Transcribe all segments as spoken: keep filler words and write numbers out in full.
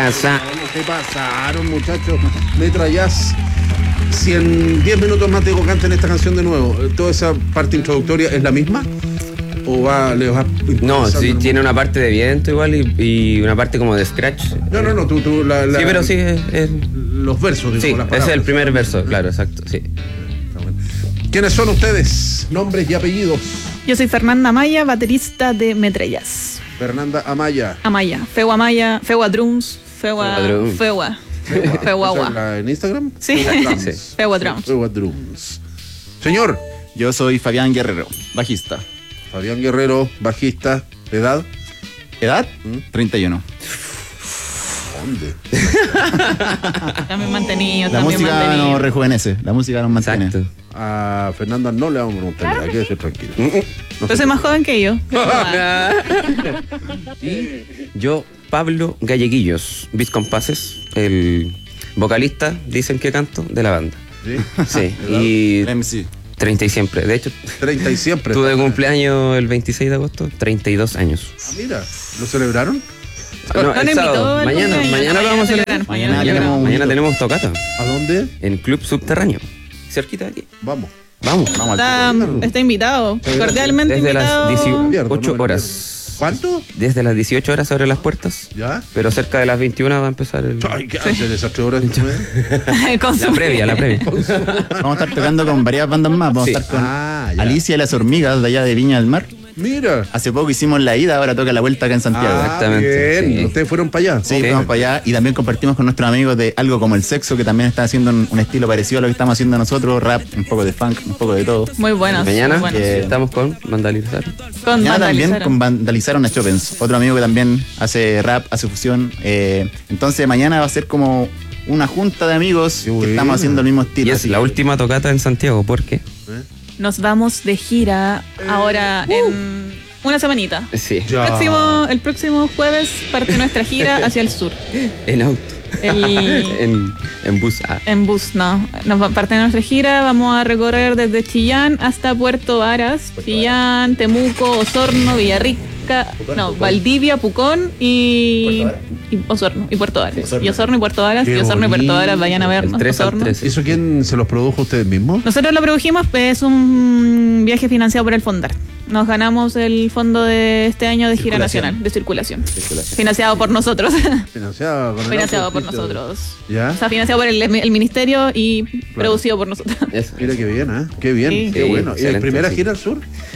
pasa? ¿Qué pasaron, muchachos? Metrallas. Si en diez minutos más te digo canten esta canción de nuevo, ¿toda esa parte introductoria es la misma? ¿O va, le vas No, sí, tiene una parte de viento igual y, y una parte como de scratch. No, no, no, tú, tú la, la, sí, pero sí, es, es... los versos, digo, sí, las ese es el primer verso, claro, exacto, sí. Bueno. ¿Quiénes son ustedes? Nombres y apellidos. Yo soy Fernanda Amaya, baterista de Metrallas. Fernanda Amaya. Amaya, Fegua Amaya, Fegua Drums, Fegua... Fegua Drums. Fegua. Fegua. ¿En Instagram? Sí. Sí. Fegua Drums. Fegua Drums. Señor. Yo soy Fabián Guerrero, bajista. Fabián Guerrero, bajista. ¿Edad? ¿Edad? ¿Mm? treinta y uno. ¿Dónde? También mantenido, La también música mantenido. nos rejuvenece, la música nos mantiene. Exacto. A Fernanda no le vamos a preguntar, Claro hay que que sí. ser tranquilo. Pero soy más joven que yo. Y yo, Pablo Galleguillos, Beat Compases, el vocalista, dicen que canto, de la banda. ¿Sí? Sí, y M C. treinta y siempre. De hecho, treinta y siempre. tuve cumpleaños el veintiséis de agosto, treinta y dos años. Ah, mira, ¿lo celebraron? No, No el nos sábado. invitó al Mañana, cumpleaños. mañana lo vamos a celebrar. celebrar. Mañana Mañana, tenemos un mañana hito. tenemos tocata ¿A dónde? en Club Subterráneo, cerquita de aquí. Vamos. Vamos. Vamos Está, al está invitado, cordialmente Desde las invitado. dieciocho Abierto, ¿no? horas. ¿Cuánto? Desde las dieciocho horas se abren las puertas, ¿Ya? pero cerca de las veintiuna va a empezar el... Ay, ¿qué hace esas tres horas? Con La su- previa, la previa. Vamos a estar tocando con varias bandas más. Vamos Sí. a estar con Ah, ya. Alicia y las Hormigas de allá de Viña del Mar. Mira. Hace poco hicimos la ida, ahora toca la vuelta acá en Santiago. Ah, Exactamente, bien. sí. ¿Ustedes fueron para allá? Sí, Sí. fuimos para allá y también compartimos con nuestros amigos de Algo Como el Sexo, que también están haciendo un, un estilo parecido a lo que estamos haciendo nosotros, rap, un poco de funk, un poco de todo. Muy buenos. Mañana muy buenos. eh, estamos con Vandalizar. Con Mañana también Vandalizaron. con Vandalizaron a Chopins, otro amigo que también hace rap, hace fusión. eh, entonces mañana va a ser como una junta de amigos Qué que bueno. estamos haciendo el mismo Y estilo. es así la que- última tocata en Santiago, ¿por qué? Nos vamos de gira ahora en una semanita. Sí, Ya. Próximo, el próximo jueves parte nuestra gira hacia el sur. en auto, El- en, en bus. Ah, en bus, no. Nos va- parte de nuestra gira, vamos a recorrer desde Chillán hasta Puerto Varas, Chillán, Temuco, Osorno, Villarrica, no, Valdivia, Pucón y, y Osorno y Puerto Varas. Osorno. Y Osorno y Puerto Varas, Qué y Osorno y Puerto Varas, vayan a el vernos. tres al Osorno. tres. ¿Eso quién se los produjo ustedes mismos? Nosotros lo produjimos, pues, es un viaje financiado por el Fondar. Nos ganamos el fondo de este año de gira Circulación. nacional, de circulación. Circulación. Financiado por nosotros. Financiado, con el Financiado por auspicio. nosotros. ¿Ya? O sea, financiado por el, el ministerio y producido por nosotros. Eso. Mira qué bien, ¿eh? Qué bien, Sí. qué Sí, bueno. ¿Y la excelente, primera sí. gira al sur?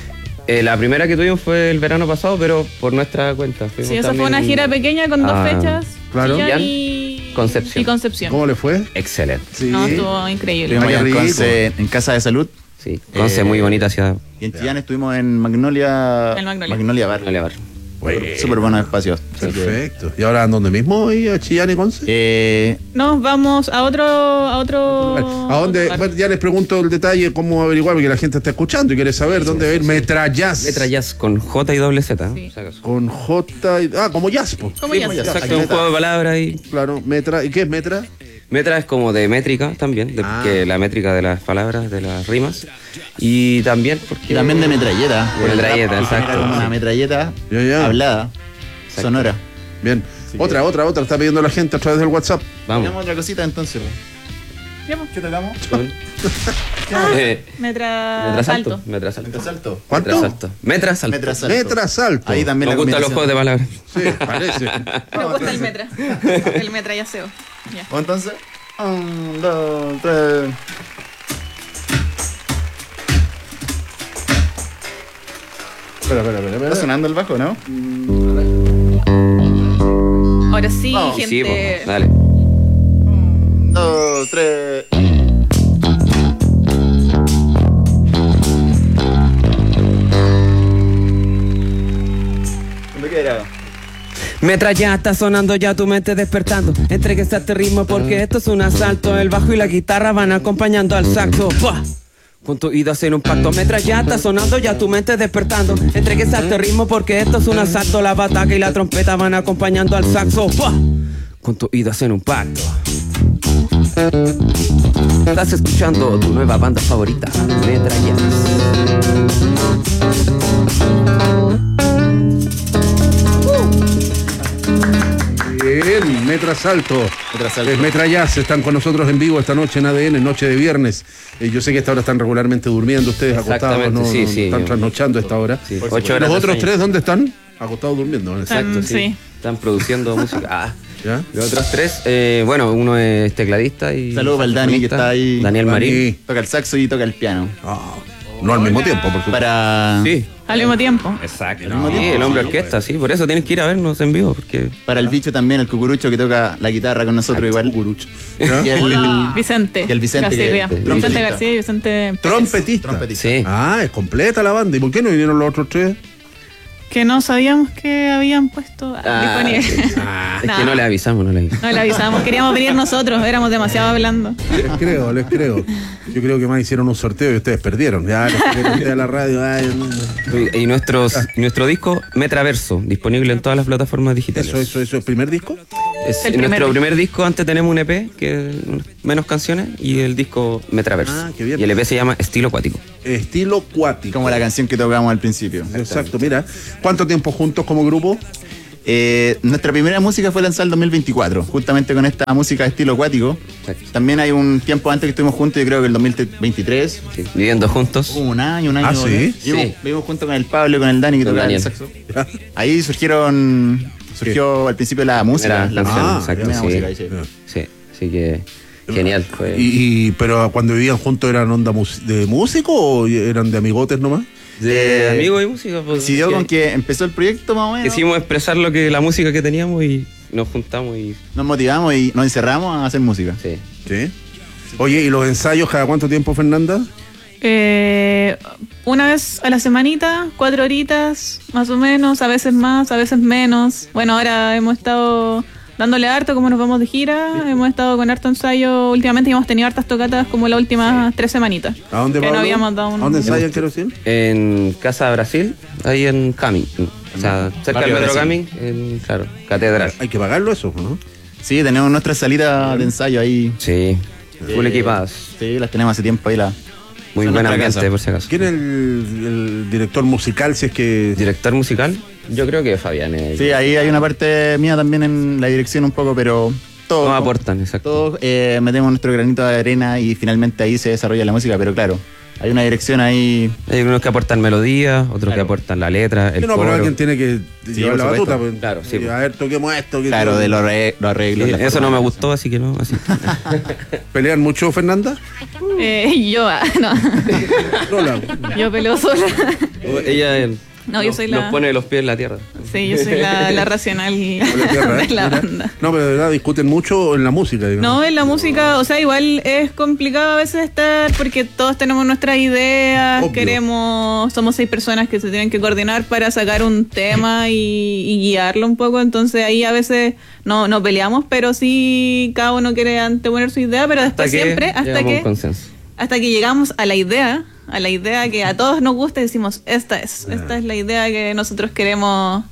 Eh, la primera que tuvimos fue el verano pasado, pero por nuestra cuenta. Fuimos Sí, esa fue también una gira pequeña con dos a fechas. claro. Chillán Chillán, y Concepción. Y Concepción. ¿Cómo le fue? Excelente. Sí. No, estuvo increíble. Estuvimos Ay, allá qué en rico. Conce, en Casa de Salud. Sí, Conce, Eh, muy bonita ciudad. Y en Chillán estuvimos en Magnolia, El Magnolia. Bar. Vale, a ver. Bueno. Súper buenos espacios. Así que, Perfecto. ¿Y ahora dónde mismo? ¿Y a Chillán y Conce? eh, Nos vamos a otro. A otro ¿A dónde? lugar. Bueno, ya les pregunto el detalle, cómo averiguar, porque la gente está escuchando y quiere saber dónde va a ir Metrallas. Letra Jazz con J y doble Z. Sí. por si acaso. Con J. y- Ah, como Jazz, po. ¿Cómo Sí, ya? pues, se- exacto, un juego de palabras y Claro, Metra. ¿Y qué es Metra? metra es como de métrica también, de, Ah. que la métrica de las palabras, de las rimas. Y también porque y también de metralleta. De metralleta, Era exacto. como una metralleta Ya, ya. hablada, Exacto. sonora. Bien. Así que- Otra, otra, otra. Está pidiendo la gente a través del WhatsApp. Vamos. Hagamos otra cosita entonces. Ya, pues. ¿Qué tocamos? Con- Eh, Metra. Metrasalto. Salto. Metrasalto. Metrasalto. ¿Cuánto? Metrasalto. Metrasalto. Metrasalto. Metrasalto. Ahí también Nos la gustan los juegos de palabras. Sí, parece. Me gusta el metra. El metra ya seo. Ya. ¿O entonces? Un, dos, tres. Espera, espera, espera. Está espera. sonando el bajo, ¿no? Ahora sí, Vamos. gente. Sí, pues, dale. Un, dos, tres. ¿Dónde queda? Metralla está sonando ya tu mente despertando. Entregues a este ritmo porque esto es un asalto. El bajo y la guitarra van acompañando al saxo. ¡Fua! Con tu oído hacen un pacto. Metralla está sonando ya tu mente despertando. Entregues a este ritmo porque esto es un asalto. La bataca y la trompeta van acompañando al saxo. ¡Fua! Con tu oído hacen un pacto. Estás escuchando tu nueva banda favorita, Metrallas. Bien, Metrasalto. Metrasalto. Es Metrayaz, están con nosotros en vivo esta noche en A D N, noche de viernes. Eh, yo sé que a esta hora están regularmente durmiendo ustedes acostados, Exactamente, no, sí, no, sí. están trasnochando a esta hora. Sí, Por ocho supuesto. horas ¿Los de otros sueño. tres dónde están? Acostados durmiendo. ¿no? Están- Exacto, sí. Sí. Están produciendo música. Ah. ¿Ya? Los otros tres, eh, bueno, uno es tecladista y. Saludos para el Dani, que está ahí. Daniel Dani. Marín. Toca el saxo y toca el piano. Ah, no al mismo tiempo, por supuesto. Para, Sí. Al mismo tiempo. Exacto. Al mismo Sí, tiempo. el hombre orquesta, sí. Por eso tienes que ir a vernos en vivo, porque. para el bicho también, el cucurucho que toca la guitarra con nosotros igual. Cucurucho. ¿Ya? Y el, Vicente. Y el Vicente García. que- Vicente trompetista. García y Vicente Pérez. Trompetista. Trompetista. Sí. Ah, es completa la banda. ¿Y por qué no vinieron los otros tres? Que no sabíamos que habían puesto Ah, disponible. sí. Ah, Es No. que no le avisamos, no le avisamos. No le avisamos, queríamos venir nosotros, éramos demasiado hablando. les creo, les creo. Yo creo que más hicieron un sorteo y ustedes perdieron. Ya, los que ustedes a la radio. Ay, no, no. Y nuestros, nuestro disco Metraverso, disponible en todas las plataformas digitales. Eso, eso, eso. ¿El primer disco? Es El primer nuestro disco. primer disco, antes tenemos un E P, que menos canciones, y el disco Metraverso. Ah, qué bien. Y el E P se llama Estilo Acuático. Estilo cuático. Como la canción que tocamos al principio. Exacto, mira. ¿Cuánto tiempo juntos como grupo? Eh, nuestra primera música fue lanzada en el dos mil veinticuatro, justamente con esta música de estilo acuático. Exacto. También hay un tiempo antes que estuvimos juntos, yo creo que el dos mil veintitrés. Sí, viviendo juntos. Hubo un año, un año. Ah, ¿no? ¿sí? Vivimos, Sí. vivimos junto con el Pablo y con el Dani que Con tocaba el Daniel. saxo. Ahí surgieron, surgió al principio la música. Primera La, canción, Ah, exacto, primera sí. música, ahí sí. Sí, así que genial. Fue. Y, y- pero cuando vivían juntos, ¿eran onda mus- de músico o eran de amigotes nomás? de Eh, amigos y música, pues. Coincidió que con que empezó el proyecto más o menos. Quisimos expresar lo que la música que teníamos y nos juntamos y. Nos motivamos y nos encerramos a hacer música. Sí. Sí. Oye, ¿y los ensayos cada cuánto tiempo, Fernanda? Eh, una vez a la semanita, cuatro horitas, más o menos, a veces más, a veces menos. Bueno, ahora hemos estado dándole harto como nos vamos de gira, hemos estado con harto ensayo últimamente y hemos tenido hartas tocatas como las últimas tres semanitas. ¿A dónde Que no Pablo? habíamos dado ¿A un- dónde ensayan, quiero decir? En Casa Brasil, ahí en Camin. O sea, cerca Barrio del Metro Brasil. Camin, en, claro, Catedral. Hay que pagarlo eso, ¿no? Sí, tenemos nuestra salida de ensayo ahí. Sí, full Eh, equipadas. Sí, las tenemos hace tiempo ahí. La, Muy son buen nuestra ambiente, casa. por si acaso. ¿Quién es el, el director musical, si es que... Director musical, yo creo que Fabián es. Sí, ahí hay una parte mía también en la dirección un poco, pero todos Todos aportan, exacto. todos eh, metemos nuestro granito de arena y finalmente ahí se desarrolla la música, pero claro, hay una dirección ahí. Hay unos que aportan melodía, otros que Claro. aportan la letra, el Sí, no, coro. pero alguien tiene que Sí, llevar por la supuesto. batuta. pues. Claro, sí, Y, pues. a ver, toquemos esto. que Claro, todo. de los arre- los arreglos. Sí, la eso no me forma. gustó, así que no. Así. ¿Pelean mucho, Fernanda? Eh, yo, ah, no, Lola. yo peleo sola. Ella eh, No, yo soy la- nos pone los pies en la tierra. Sí, yo soy la, la racional Por la tierra, ¿eh? de la Mira. banda. No, pero de verdad discuten mucho en la música, digamos. No, en la música, o sea, igual es complicado a veces estar porque todos tenemos nuestras ideas, Obvio. queremos, somos seis personas que se tienen que coordinar para sacar un tema y, y guiarlo un poco, entonces ahí a veces no, no peleamos, pero sí cada uno quiere anteponer su idea, pero después que siempre, hasta llegamos a un que, consenso. hasta que llegamos a la idea, a la idea que a todos nos gusta y decimos, esta es, esta es la idea que nosotros queremos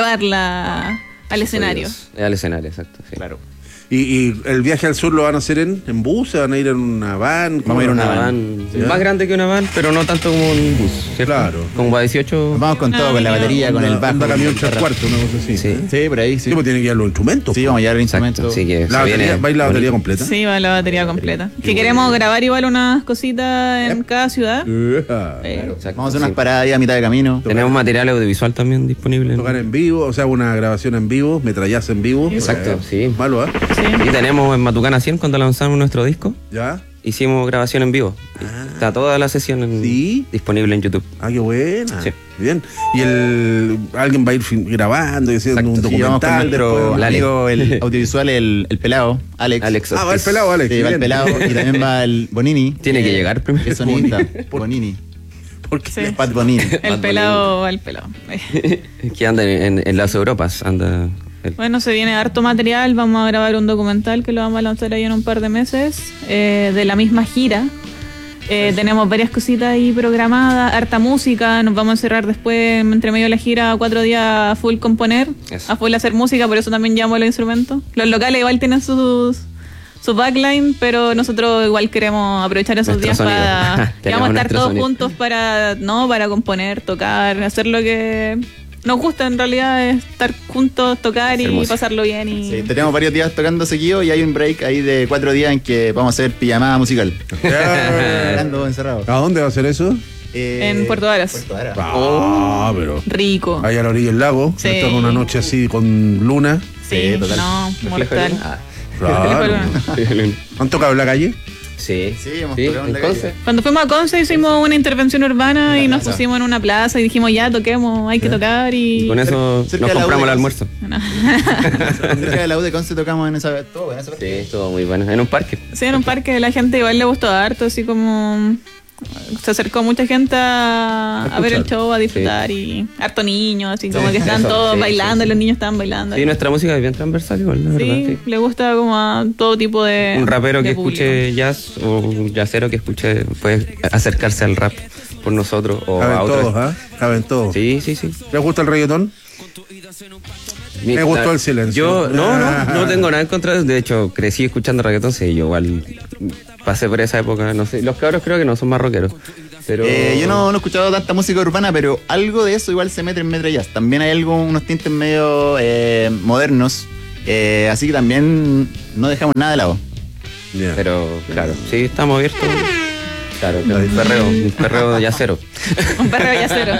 llevarla al escenario. Oídos. Al escenario, exacto. Sí. Claro. ¿Y, y el viaje al sur lo van a hacer en, en bus? ¿Se van a ir en una van? Vamos a ir en Una una van, ¿Ya? más grande que una van, pero no tanto como un bus, ¿cierto? Claro. Como para dieciocho. Nos vamos con todo, No, con la yo- batería, con el Onda- bajo. onda con camión la tres guitarra. cuartos, una cosa así. Sí. ¿eh? Sí, por ahí, sí. Sí, pues tienen que llevar los instrumentos. Sí, vamos a llevar el Exacto, instrumento. así que La se batería, viene ¿va a ir la batería bonito. completa? Sí, va la batería completa. Qué Que queremos bueno. grabar igual unas cositas en cada ciudad. Ea. Eh, Exacto, Vamos a hacer unas sí. paradas ahí a mitad de camino. Tenemos material audiovisual también disponible. Tocar en vivo, o sea, una grabación en vivo, metrallas en vivo. Exacto, Eh, sí. Malo, ¿eh? sí. Y tenemos en Matucana cien, cuando lanzamos nuestro disco, ¿Ya? hicimos grabación en vivo. Está toda la sesión en- ¿Sí? disponible en YouTube. Ah, qué buena. Sí. Bien. Y el alguien va a ir fin- grabando y haciendo Exacto, un Sí, vamos con documental. nuestro después. la- amigo, el audiovisual, el, el pelado, Alex. Alex Ah, va el Ortiz. pelado, Alex. Sí, va el bien. pelado y también va el Bonini. Tiene que llegar primero. El sonista. Bonini. ¿Por qué? Sí. Pat Bonini. El pelado, el pelado. Que anda en, en- en las Europas. Anda el- Bueno, se viene harto material. Vamos a grabar un documental que lo vamos a lanzar ahí en un par de meses eh, de la misma gira. Eh, tenemos varias cositas ahí programadas, harta música. Nos vamos a encerrar después, entre medio de la gira, cuatro días a full componer, Eso. a full hacer música. Por eso también llamo los instrumentos. Los locales igual tienen sus su backline, pero nosotros igual queremos aprovechar esos Nuestro días sonido. para que Tenemos vamos a estar nuestro todos sonido. juntos para no para componer, tocar, hacer lo que nos gusta en realidad estar juntos, tocar y Hermoso. pasarlo bien. Y... Sí, tenemos varios días tocando seguido y hay un break ahí de cuatro días en que vamos a hacer pijamada musical. Tocando encerrados. ¿A dónde va a ser eso? Eh, En Puerto Varas. Puerto Varas. Ah, pero Rico. ahí a la orilla del lago. Sí. Está una noche así con luna. Sí, Sí, total. no, mortal. Ah, Claro. ¿Han tocado en la calle? sí. Sí, hemos Sí, tocado en la en Conce. calle. Cuando fuimos a Conce hicimos una intervención urbana En y la nos plaza. pusimos en una plaza y dijimos ya toquemos, hay que tocar y... Con eso cerca nos de la compramos el U de almuerzo. No. Cerca de la U de Conce tocamos en esa. Todo en esa parte. Sí, estuvo muy bueno. En un parque. Sí, en un parque la gente igual le gustó harto, así como se acercó mucha gente a, a ver el escuchar. show, a disfrutar y harto niños, así como Sí, que estaban eso, todos sí, bailando, sí, sí. los niños estaban bailando. Sí, nuestra música es bien transversal igual, la verdad. Sí, Sí. le gusta como a todo tipo de Un rapero de que público. escuche jazz o un jazzero que escuche puede acercarse al rap por nosotros o a Caben otros. todos, ¿ah? Caben todos. Sí, sí, sí. ¿Les gusta el reggaetón? Mi- Me gustó la- el silencio. Yo no, Ah. no, no tengo nada en contra de eso. De hecho, crecí escuchando reggaetón, sí, yo igual pasé por esa época, no sé. Los cabros creo que no son más rockeros. Pero Eh, yo no, no he escuchado tanta música urbana, pero algo de eso igual se mete en Metro Jazz. También hay algo, unos tintes medio eh, modernos. Eh, así que también no dejamos nada de lado. Ya. Pero claro, sí, estamos abiertos. Claro, claro, un perreo, un perreo yacero. Un perro yacero.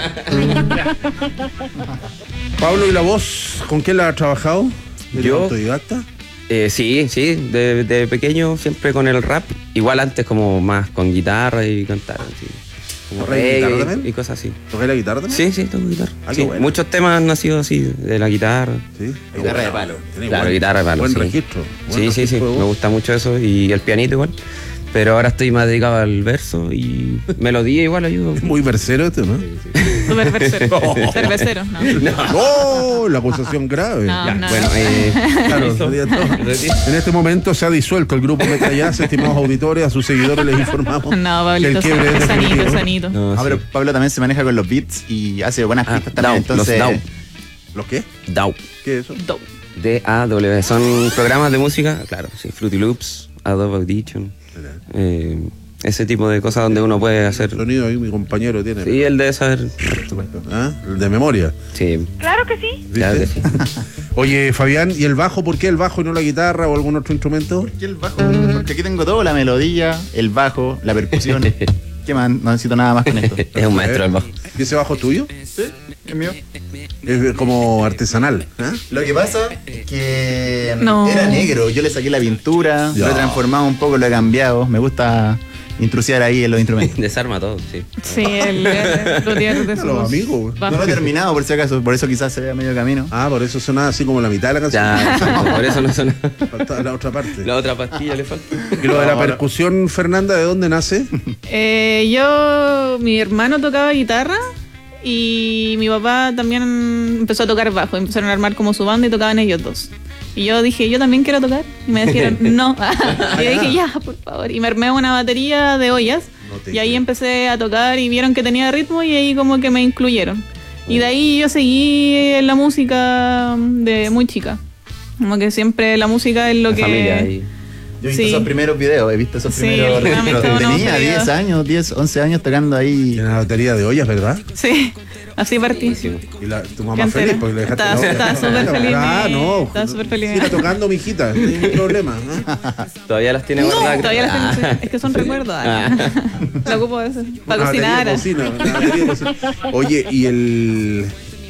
Pablo, ¿y la voz? ¿Con quién la has trabajado? ¿Eres Yo- autodidacta? Eh, sí, sí, de, de pequeño siempre con el rap. Igual antes como más con guitarra y cantar, así. Como ¿Tocáis guitarra reggae también? y cosas así. ¿Tocáis la guitarra también? Sí, sí, toco guitarra. Ah, qué Sí, bueno. muchos temas han nacido así, de la guitarra. Sí. Guitarra de palo. Tenés Claro, buen- guitarra de palo, Buen sí. registro. buen Sí, sí, sí, registro de me voz. gusta mucho eso y el pianito igual. Pero ahora estoy más dedicado al verso y melodía igual ayudo. Muy versero este, ¿no? Súper versero. Cervecero, no. ¡Oh! La acusación grave. No, Ya, no. bueno, eh, Claro, sería todo. En este momento se ha disuelto el grupo Metrallaz, estimados auditores, a sus seguidores les informamos No, que el Pablito, quiebre es sanito, definitivo. sanito. no, Ah, sí. pero Pablo también se maneja con los beats y hace buenas Ah, pistas también. DAW, los Entonces, DAW. ¿Los qué? D A W. ¿Qué es eso? Do. D A W. Son programas de música, claro, sí, Fruity Loops, Adobe Audition. eh, ese tipo de cosas donde uno puede hacer. Sonido ahí mi compañero tiene. Sí, él debe saber. ¿Ah? El de memoria. Sí, Claro que sí. claro que ¿Viste? sí. Oye, Fabián, ¿y el bajo? ¿Por qué el bajo y no la guitarra o algún otro instrumento? ¿por qué el bajo? Porque aquí tengo todo, la melodía, el bajo, la percusión. ¿Qué más? No necesito nada más con esto. Es un maestro del bajo. ¿Y ese bajo es tuyo? Sí, es mío. Es como artesanal. ¿ah? Lo que pasa es que No. era negro, yo le saqué la pintura, Ya. lo he transformado un poco, lo he cambiado. Me gusta intrusiar ahí en los instrumentos. Desarma todo, sí. Sí, el, el luthier de A los sus amigos, güey. No bajos. lo he terminado por si acaso, por eso quizás se vea medio camino. Ah, por eso sonaba así como la mitad de la canción. Ya, exacto, por eso no suena. Faltaba la otra parte. La otra pastilla le falta. Y lo de la Ahora- percusión, Fernanda, ¿de dónde nace? Eh, yo, mi hermano tocaba guitarra y mi papá también empezó a tocar bajo. Empezaron a armar como su banda y tocaban ellos dos. Y yo dije, yo también quiero tocar. Y me dijeron, no. Y yo dije, ya, por favor. Y me armé una batería de ollas. No te Y ahí creo. empecé a tocar y vieron que tenía ritmo y ahí como que me incluyeron. Y de ahí yo seguí en la música de muy chica. Como que siempre la música es lo La que... familia y- Yo he visto Sí. esos primeros videos, he visto esos Sí, primeros últimamente registros. uno Tenía se diez vio. años, diez, once años tocando ahí. Tiene la batería de ollas, ¿verdad? Sí, así partí. Y la, tu mamá Qué entera. feliz porque le dejaste Estaba- la olla. estaba súper feliz Ah, mi- no. estaba súper feliz. Siga tocando, mijita. No hay ningún problema. ¿eh? Todavía las tiene guardadas. Todavía las Ah. tengo, es que son recuerdos. Ah. Lo ocupo eso, para Una cocinar. batería de cocina, una batería de cocina. Oye, ¿y el,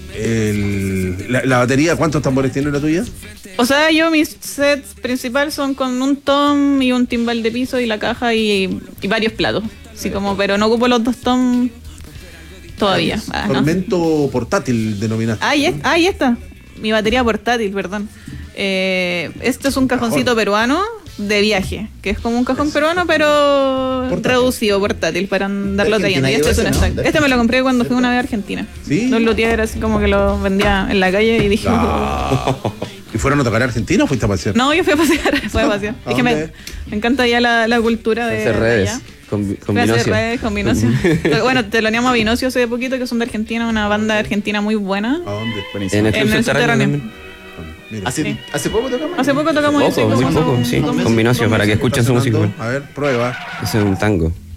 el la, la batería, cuántos tambores tiene la tuya? O sea, yo mis sets principales son con un tom y un timbal de piso y la caja y, y varios platos. Así como, pero no ocupo los dos tom todavía. Ah, no. Tormento portátil denominaste. Ah, ahí, es- ah, ahí está. Mi batería portátil, perdón. Eh, este es un cajoncito Cajón. peruano de viaje, que es como un cajón peruano, pero Portátil. reducido, portátil, para andarlo ¿De trayendo. Y Argentina este es un llegó ese, stack. no? Este me lo compré cuando fui una vez a Argentina. ¿Sí? Los luthiers así como que lo vendía en la calle y dije, Ah. ¿Y fueron a tocar a Argentina o fuiste a pasear? no, yo fui a pasear, fui a pasear. ¿A Es que me, dónde? me encanta ya la, la cultura de, Hacer de redes. allá. Con, con Fui a hacer Vinocio. redes con Vinocio. Pero bueno, teloneamos a Vinocio hace poquito, que son de Argentina, una banda argentina muy buena. ¿A dónde? Buenísimo. En el En club el subterráneo subterráneo. también. Mira. ¿Hace, Sí. ¿Hace poco tocamos? Hace poco tocamos Poco, así muy como poco, dos- sí. dos Con meses. Vinocio, para que escuchen su ¿Está música. sonando? A ver, prueba. Ese es un tango.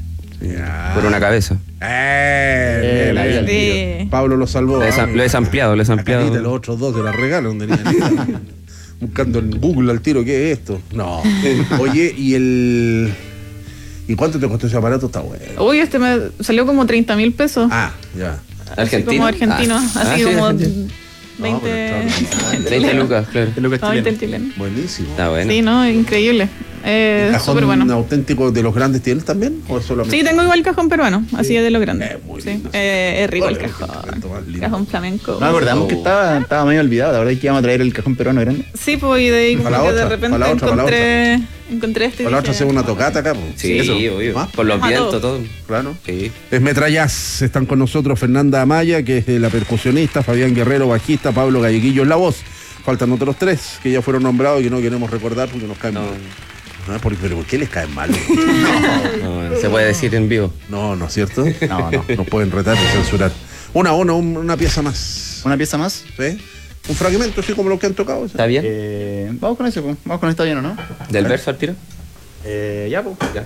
Ya. Por una cabeza. Eh, bien, la bien. Sí. Pablo lo salvó. Lo he, ah, lo he ampliado, lo he La ampliado. carita, los otros dos se la regalan. Donde tenían buscando en Google al tiro, ¿qué es esto? No. Oye, ¿y el. ¿Y cuánto te costó ese aparato? Está bueno. Uy, este me salió como treinta mil pesos. Ah, ya. Así ¿Argentino? como argentino. Ah. Así Ah, sí, como argentino. No, pero veinte. está veinte lucas, claro. Es lo que es No, veinte chileno. chileno. Buenísimo. Está bueno. Sí, no, increíble. Eh, ¿Cajón súper bueno. auténtico de los grandes tienes también? ¿O es solamente? Sí, tengo igual cajón peruano, así es de lo grande. Eh, muy Sí, lindo. eh, es rico el Oye, cajón. qué tanto más lindo. Cajón flamenco. No acordamos que estaba, estaba medio olvidado. La verdad es que íbamos a traer el cajón peruano grande. Sí, pues y de ahí como Para la que otra, de repente para la otra, para la encontré, encontré este. y Para la otra dije, hacemos una tocata acá, pues. Sí, Eso. obvio. ¿Ah? Por los Vamos a vientos, todo. todo. Claro. Sí. Es Metrallas, están con nosotros Fernanda Amaya, que es la percusionista, Fabián Guerrero, bajista, Pablo Galleguillo en la voz. Faltan otros tres que ya fueron nombrados y que no queremos recordar porque nos caen No. mal. Ah, ¿por, pero ¿por qué les caen mal? No, se puede decir en vivo. No, no es cierto. No, no. Nos pueden retar y censurar. Una, una, un- una pieza más. Una pieza más. ¿Sí? Un fragmento, así como lo que han tocado. ¿sí? ¿Está bien? Eh, vamos con ese, pues. Vamos con esta bien, ¿o no? ¿Del verso al tiro? Eh, ya, pues. Ya.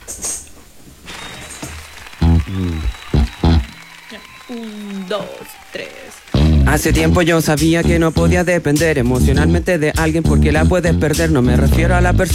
Un, dos, tres. Hace tiempo yo sabía que no podía depender emocionalmente de alguien porque la puedes perder. No me refiero a la persona